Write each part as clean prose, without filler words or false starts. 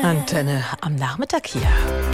Antenne am Nachmittag hier.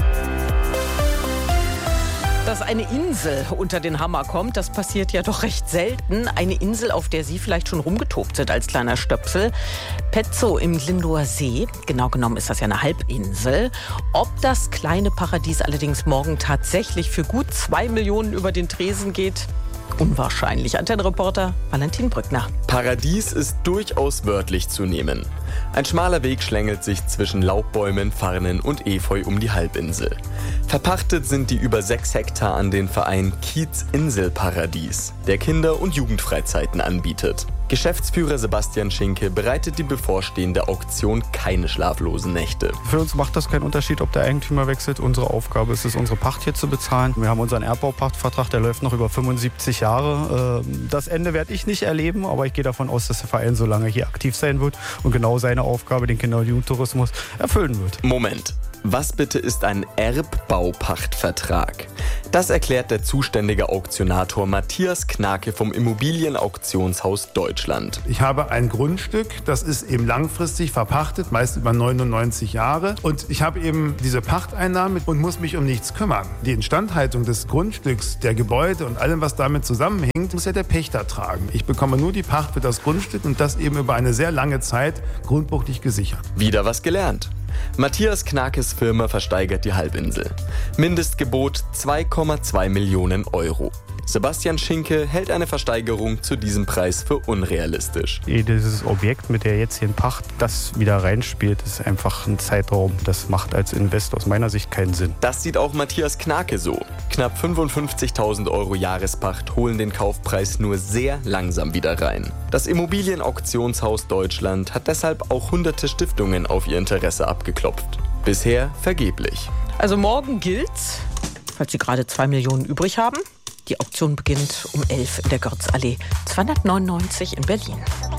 Dass eine Insel unter den Hammer kommt, das passiert ja doch recht selten. Eine Insel, auf der Sie vielleicht schon rumgetobt sind als kleiner Stöpsel. Petzow im Glindower See. Genau genommen ist das ja eine Halbinsel. Ob das kleine Paradies allerdings morgen tatsächlich für gut 2 Millionen über den Tresen geht? Unwahrscheinlich. Antennenreporter Valentin Brückner. Paradies ist durchaus wörtlich zu nehmen. Ein schmaler Weg schlängelt sich zwischen Laubbäumen, Farnen und Efeu um die Halbinsel. Verpachtet sind die über 6 Hektar an den Verein Kiez Inselparadies, der Kinder- und Jugendfreizeiten anbietet. Geschäftsführer Sebastian Schinke bereitet die bevorstehende Auktion keine schlaflosen Nächte. Für uns macht das keinen Unterschied, ob der Eigentümer wechselt. Unsere Aufgabe ist es, unsere Pacht hier zu bezahlen. Wir haben unseren Erbbaupachtvertrag, der läuft noch über 75 Jahre. Das Ende werde ich nicht erleben, aber ich gehe davon aus, dass der Verein so lange hier aktiv sein wird und genau seine Aufgabe, den Kinder- und Jugendtourismus, erfüllen wird. Moment. Was bitte ist ein Erbbaupachtvertrag? Das erklärt der zuständige Auktionator Matthias Knake vom Immobilienauktionshaus Deutschland. Ich habe ein Grundstück, das ist eben langfristig verpachtet, meist über 99 Jahre. Und ich habe eben diese Pachteinnahme und muss mich um nichts kümmern. Die Instandhaltung des Grundstücks, der Gebäude und allem, was damit zusammenhängt, muss ja der Pächter tragen. Ich bekomme nur die Pacht für das Grundstück und das eben über eine sehr lange Zeit grundbuchlich gesichert. Wieder was gelernt. Matthias Knakes Firma versteigert die Halbinsel. Mindestgebot 2,2 Millionen Euro. Sebastian Schinke hält eine Versteigerung zu diesem Preis für unrealistisch. Dieses Objekt mit der jetzigen Pacht, das wieder reinspielt, ist einfach ein Zeitraum. Das macht als Investor aus meiner Sicht keinen Sinn. Das sieht auch Matthias Knake so. Knapp 55.000 Euro Jahrespacht holen den Kaufpreis nur sehr langsam wieder rein. Das Immobilienauktionshaus Deutschland hat deshalb auch hunderte Stiftungen auf ihr Interesse abgeklopft. Bisher vergeblich. Also morgen gilt's, falls Sie gerade 2 Millionen übrig haben. Die Auktion beginnt um 11 in der Görzallee 299 in Berlin.